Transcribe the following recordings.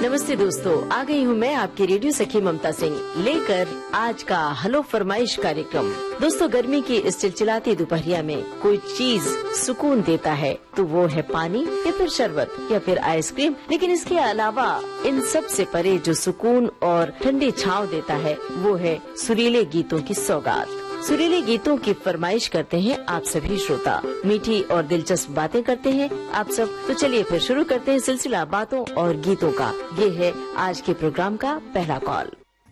नमस्ते दोस्तों, आ गई हूँ मैं आपकी रेडियो सखी ममता सिंह लेकर आज का हेलो फरमाइश कार्यक्रम। दोस्तों, गर्मी की इस चिलचिलाती दोपहरिया में कोई चीज सुकून देता है तो वो है पानी या फिर शरबत या फिर आइसक्रीम। लेकिन इसके अलावा इन सब से परे जो सुकून और ठंडी छांव देता है वो है सुरीले गीतों की सौगात। सुरीले गीतों की फरमाइश करते हैं आप सभी श्रोता, मीठी और दिलचस्प बातें करते हैं आप सब। तो चलिए फिर शुरू करते हैं सिलसिला बातों और गीतों का। ये है आज के प्रोग्राम का पहला कॉल।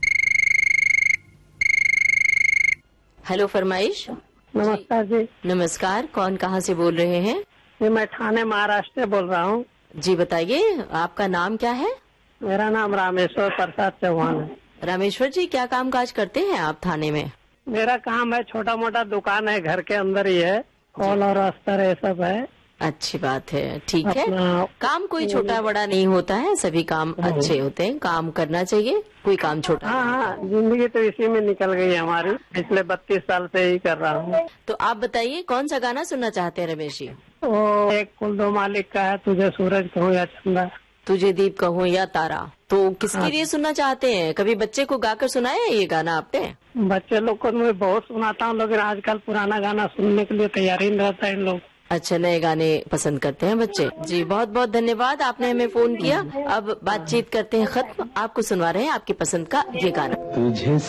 हेलो फरमाइश। नमस्कार जी। नमस्कार, कौन कहाँ से बोल रहे हैं? जी, मैं ठाणे महाराष्ट्र से बोल रहा हूँ। जी बताइए, आपका नाम क्या है? मेरा नाम रामेश्वर प्रसाद चौहान है। रामेश्वर जी, क्या काम काज करते हैं आप थाने में? मेरा काम है, छोटा मोटा दुकान है, घर के अंदर ही है, फल और अस्तर ये सब है। अच्छी बात है, ठीक है। अपना काम कोई छोटा बड़ा नहीं होता है, सभी काम अच्छे होते हैं, काम करना चाहिए, कोई काम छोटा। हाँ, जिंदगी तो इसी में निकल गई हमारी, पिछले 32 साल से ही कर रहा हूँ। तो आप बताइए कौन सा गाना सुनना चाहते हैं रमेश जी? तो एक कुल दो मालिक का है, तुझे सूरज कहूँ या चंदा, तुझे दीप कहूँ या तारा। तो किसके लिए सुनना चाहते हैं? कभी बच्चे को गाकर सुनाया है ये गाना आपने? बच्चे लोग को मैं बहुत सुनाता हूँ, लेकिन आजकल पुराना गाना सुनने के लिए तैयार ही नहीं रहता है इन लोग। अच्छा, नए गाने पसंद करते हैं बच्चे। जी बहुत बहुत धन्यवाद, आपने हमें फोन किया। अब बातचीत करते हैं खत्म, आपको सुनवा रहे हैं आपकी पसंद का ये गाना। तुझे